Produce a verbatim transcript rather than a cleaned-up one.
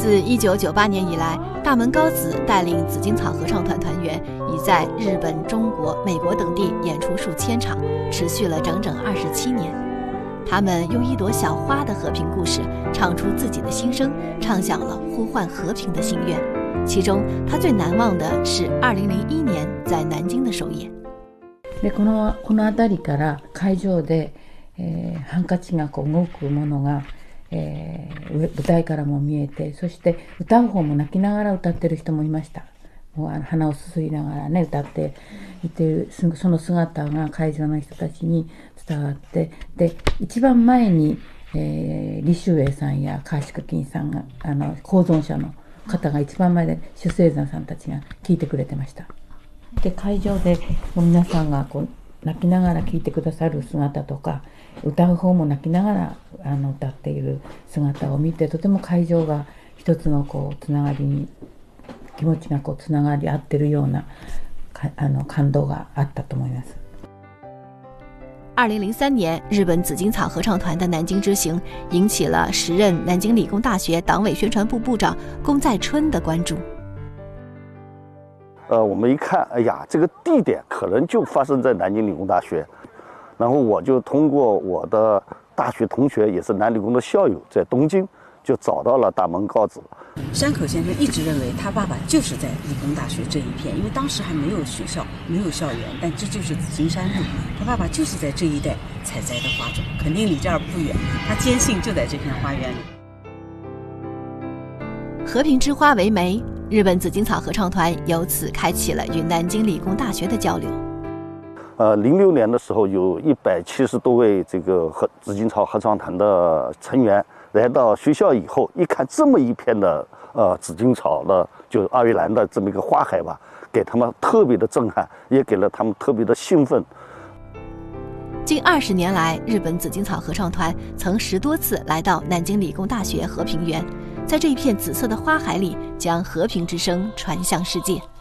自一九九八年以来，大门高子带领紫荆草合唱团团员已在日本、中国、美国等地演出数千场，持续了整整二十七年。他们用一朵小花的和平故事，唱出自己的心声，唱响了呼唤和平的心愿。其中，他最难忘的是二零零一年在南京的首演。 でこのこの辺りから会場で、えー、ハンカチがこう動くものが、えー、舞台からも見えて、そして歌う方も泣きながら歌ってる人もいました。もうあの鼻をすすりながらね歌っていて、その姿が会場の人たちに伝わって、で一番前に、えー、李秀英さんや川宿金さんがあの構存者の方が一番前で主聖山さんたちが聞いてくれてました。で会場で皆さんがこう泣きながら聞いてくださる姿とか、歌う方も泣きながらあの歌っている姿を見て、とても会場が一つのこうつながりに気持ちがこうつながり合ってるようなあの感動があったと思います。 二零零三年，日本紫荆草合唱团的南京之行引起了时任南京理工大学党委宣传部部长龚在春的关注。 呃，我们一看，哎呀，这个地点可能就发生在南京理工大学，然后我就通过我的大学同学，也是南理工的校友，在东京就找到了大门高子。 山口先生一直认为他爸爸就是在理工大学这一片，因为当时还没有学校，没有校园，但这就是紫荆山路，他爸爸就是在这一带采摘的花种，肯定离这儿不远，他坚信就在这片花园里。 和平之花为媒，日本紫荆草合唱团由此开启了与南京理工大学的交流。 呃，零六年的时候，有一百七十多位这个和紫荆草合唱团的成员来到学校以后，一看这么一片的呃紫荆草的，就二月兰的这么一个花海吧，给他们特别的震撼，也给了他们特别的兴奋。 近二十年来，日本紫荆草合唱团曾十多次来到南京理工大学和平园，在这一片紫色的花海里，将和平之声传向世界。